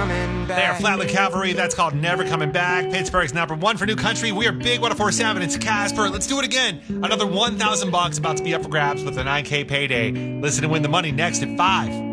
coming back. They are Flatland Cavalry. That's called Never Coming Back. Pittsburgh's number one for new country. We are Big 104.7. It's Casper. Let's do it again. Another $1,000 about to be up for grabs with a $9K payday. Listen to win the money next at 5.